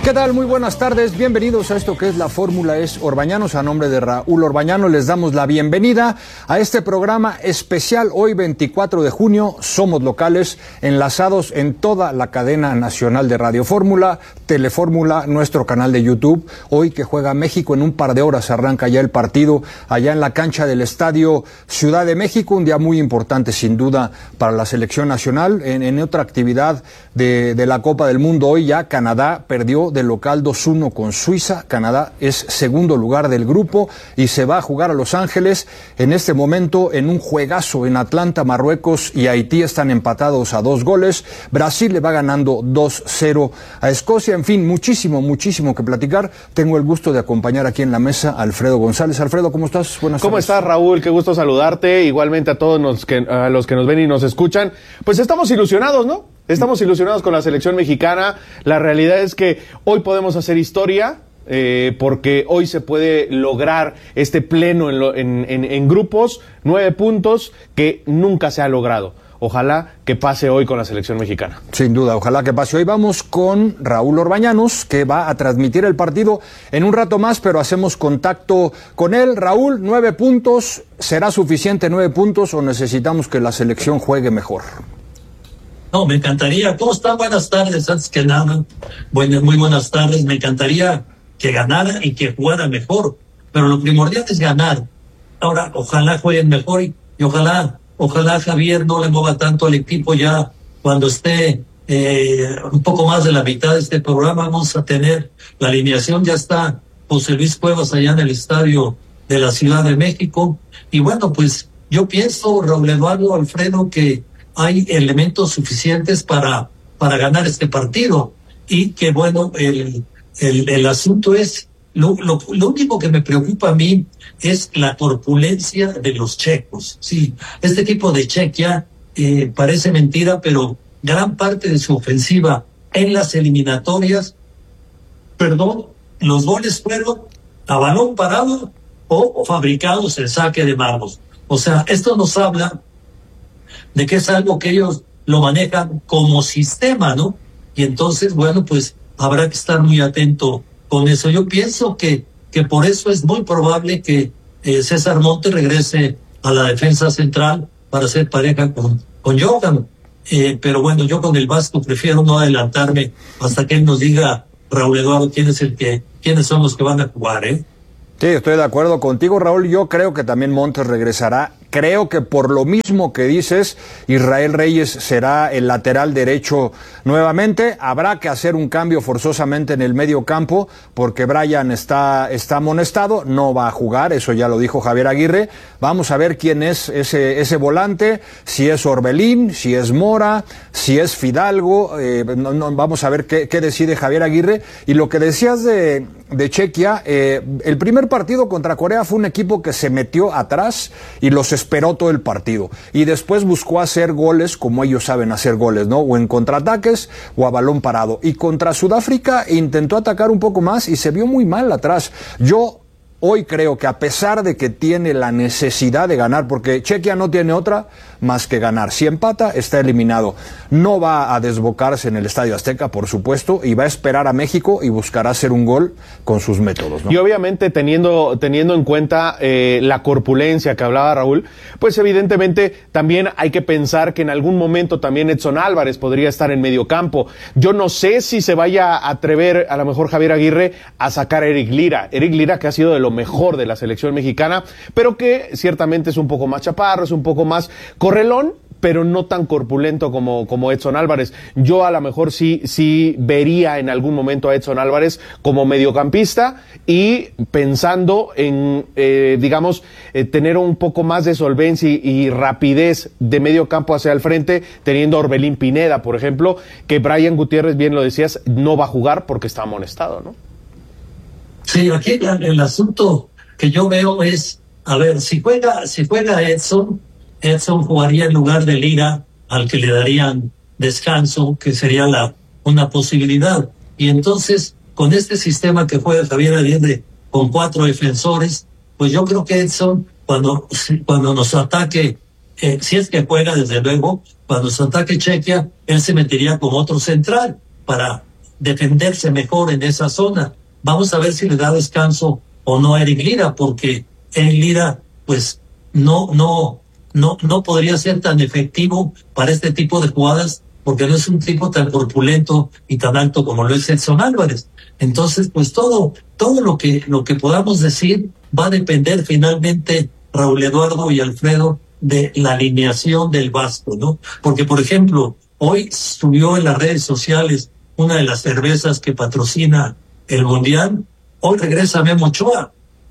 ¿Qué tal? Muy buenas tardes, bienvenidos a esto que es la Fórmula Es Orbañanos. A nombre de Raúl Orbañano les damos la bienvenida a este programa especial. Hoy 24 de junio somos locales, enlazados en toda la cadena nacional de Radio Fórmula, Telefórmula, nuestro canal de YouTube. Hoy que juega México, en un par de horas arranca ya el partido allá en la cancha del Estadio Ciudad de México, un día muy importante sin duda para la selección nacional. En otra actividad de la Copa del Mundo, hoy ya Canadá perdió de local 2-1 con Suiza. Canadá es segundo lugar del grupo y se va a jugar a Los Ángeles en este momento en un juegazo en Atlanta. Marruecos y Haití están empatados a 2 goles. Brasil le va ganando 2-0 a Escocia. En fin, muchísimo que platicar. Tengo el gusto de acompañar aquí en la mesa a Alfredo González. Alfredo, ¿cómo estás? Buenas tardes. ¿Cómo estás, Raúl? Qué gusto saludarte. Igualmente a todos los que nos ven y nos escuchan. Pues estamos ilusionados, ¿no? Estamos ilusionados con la selección mexicana. La realidad es que hoy podemos hacer historia, porque hoy se puede lograr este pleno en grupos, 9 puntos que nunca se ha logrado. Ojalá que pase hoy con la selección mexicana. Sin duda, ojalá que pase hoy. Vamos con Raúl Orbañanos, que va a transmitir el partido en un rato más, pero hacemos contacto con él. Raúl, 9 puntos, ¿será suficiente 9 puntos o necesitamos que la selección juegue mejor? No, me encantaría. ¿Cómo están? Buenas tardes, antes que nada. Muy buenas tardes. Me encantaría que ganara y que jugara mejor, pero lo primordial es ganar. Ahora, ojalá jueguen mejor y ojalá Javier no le mueva tanto al equipo. Ya cuando esté un poco más de la mitad de este programa vamos a tener la alineación. Ya está José Luis Cuevas allá en el estadio de la Ciudad de México. Y bueno, pues yo pienso, Raúl Eduardo, Alfredo, que hay elementos suficientes para ganar este partido. Y que bueno, el asunto es, lo único que me preocupa a mí es la corpulencia de los checos. Sí, este equipo de Chequia parece mentira, pero gran parte de su ofensiva en las eliminatorias, los goles fueron a balón parado o fabricados en saque de manos. O sea, esto nos habla de que es algo que ellos lo manejan como sistema, ¿no? Y entonces, bueno, pues habrá que estar muy atento con eso. Yo pienso que por eso es muy probable que César Montes regrese a la defensa central para hacer pareja con Johan. Pero bueno, yo con el Vasco prefiero no adelantarme hasta que él nos diga, Raúl Eduardo, quiénes son los que van a jugar, ¿eh? Sí, estoy de acuerdo contigo, Raúl. Yo creo que también Montes regresará. Creo que por lo mismo que dices, Israel Reyes será el lateral derecho nuevamente. Habrá que hacer un cambio forzosamente en el medio campo porque Brian está amonestado, no va a jugar, eso ya lo dijo Javier Aguirre. Vamos a ver quién es ese volante, si es Orbelín, si es Mora, si es Fidalgo. Vamos a ver qué decide Javier Aguirre. Y lo que decías de Chequia, el primer partido contra Corea fue un equipo que se metió atrás y los esperó todo el partido y después buscó hacer goles como ellos saben hacer goles, ¿no? O en contraataques o a balón parado. Y contra Sudáfrica intentó atacar un poco más y se vio muy mal atrás. Yo hoy creo que a pesar de que tiene la necesidad de ganar, porque Chequia no tiene otra más que ganar. Si empata, está eliminado. No va a desbocarse en el Estadio Azteca, por supuesto, y va a esperar a México y buscará hacer un gol con sus métodos, ¿no? Y obviamente teniendo en cuenta la corpulencia que hablaba Raúl, pues evidentemente también hay que pensar que en algún momento también Edson Álvarez podría estar en medio campo. Yo no sé si se vaya a atrever a lo mejor Javier Aguirre a sacar a Eric Lira, que ha sido de lo mejor de la selección mexicana, pero que ciertamente es un poco más chaparro, es un poco más correlón, pero no tan corpulento como Edson Álvarez. Yo a lo mejor sí vería en algún momento a Edson Álvarez como mediocampista y pensando en, tener un poco más de solvencia y rapidez de medio campo hacia el frente, teniendo a Orbelín Pineda, por ejemplo, que Brian Gutiérrez, bien lo decías, no va a jugar porque está amonestado, ¿no? Sí, aquí el asunto que yo veo es, a ver, si juega Edson jugaría en lugar de Lira, al que le darían descanso, que sería una posibilidad. Y entonces, con este sistema que juega Javier Aguirre con 4 defensores, pues yo creo que Edson, cuando nos ataque, si es que juega, desde luego, cuando nos ataque Chequia, él se metería con otro central para defenderse mejor en esa zona. Vamos a ver si le da descanso o no a Eric Lira, porque Eric Lira, pues, no podría ser tan efectivo para este tipo de jugadas, porque no es un tipo tan corpulento y tan alto como lo es Edson Álvarez. Entonces, pues todo lo que podamos decir va a depender finalmente, Raúl Eduardo y Alfredo, de la alineación del Vasco, ¿no? Porque, por ejemplo, hoy subió en las redes sociales una de las cervezas que patrocina el Mundial. Hoy regresa Memo Ochoa.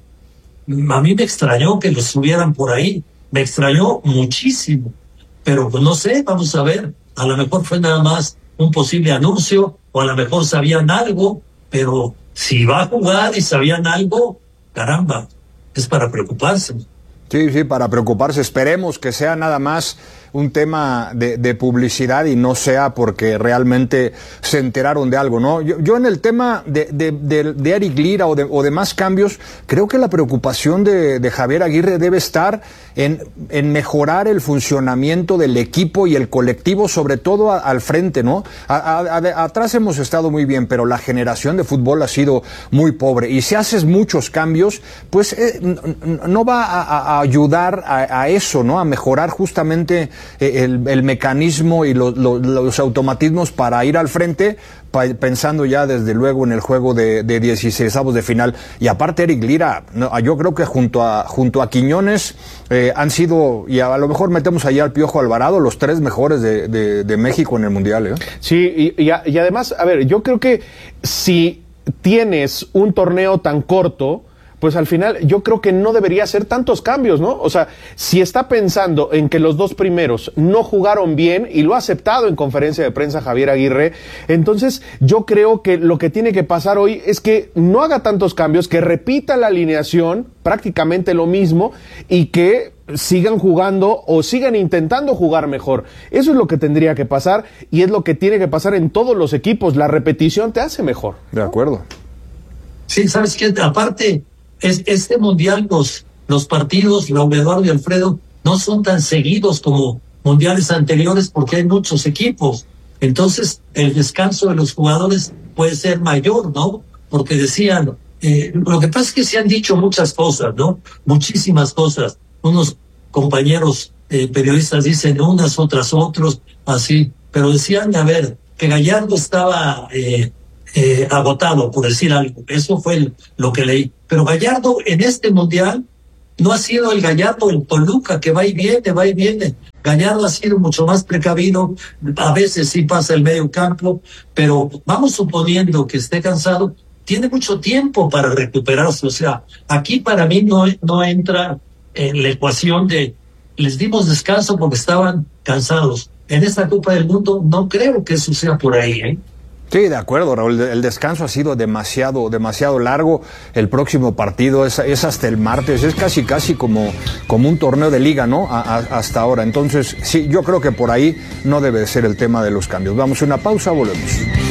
A mí me extrañó que lo subieran por ahí. Me extrañó muchísimo. Pero pues no sé, vamos a ver. A lo mejor fue nada más un posible anuncio, o a lo mejor sabían algo, pero si va a jugar y sabían algo, caramba, es para preocuparse. Sí, para preocuparse. Esperemos que sea nada más un tema de publicidad y no sea porque realmente se enteraron de algo, ¿no? Yo en el tema de Eric Lira o de más cambios, creo que la preocupación de Javier Aguirre debe estar en mejorar el funcionamiento del equipo y el colectivo, sobre todo al frente, ¿no? Atrás hemos estado muy bien, pero la generación de fútbol ha sido muy pobre. Y si haces muchos cambios, pues no va a ayudar a eso, ¿no? A mejorar justamente el mecanismo y los automatismos para ir al frente, pensando ya desde luego en el juego de 16avos de final. Y aparte Eric Lira, yo creo que junto a Quiñones han sido, y a lo mejor metemos allá al Piojo Alvarado, los 3 mejores de México en el Mundial, ¿eh? Sí, y además, a ver, yo creo que si tienes un torneo tan corto, pues al final yo creo que no debería hacer tantos cambios, ¿no? O sea, si está pensando en que los 2 primeros no jugaron bien, y lo ha aceptado en conferencia de prensa Javier Aguirre, entonces yo creo que lo que tiene que pasar hoy es que no haga tantos cambios, que repita la alineación, prácticamente lo mismo, y que sigan jugando o sigan intentando jugar mejor. Eso es lo que tendría que pasar, y es lo que tiene que pasar en todos los equipos. La repetición te hace mejor, ¿no? De acuerdo. Sí, ¿sabes qué? Aparte, este Mundial, los partidos, Raúl Eduardo y Alfredo, no son tan seguidos como mundiales anteriores porque hay muchos equipos. Entonces, el descanso de los jugadores puede ser mayor, ¿no? Porque decían, lo que pasa es que se han dicho muchas cosas, ¿no? Muchísimas cosas. Unos compañeros periodistas dicen unas, otros, así. Pero decían, a ver, que Gallardo estaba agotado, por decir algo. Eso fue lo que leí. Pero Gallardo en este Mundial no ha sido el Gallardo en Toluca, que va y viene. Gallardo ha sido mucho más precavido, a veces sí pasa el medio campo, pero vamos suponiendo que esté cansado, tiene mucho tiempo para recuperarse. O sea, aquí para mí no entra en la ecuación de les dimos descanso porque estaban cansados. En esta Copa del Mundo no creo que eso sea por ahí, ¿eh? Sí, de acuerdo, Raúl. El descanso ha sido demasiado largo. El próximo partido es hasta el martes. Es casi como un torneo de liga, ¿no? Hasta ahora. Entonces, sí, yo creo que por ahí no debe ser el tema de los cambios. Vamos a una pausa, volvemos.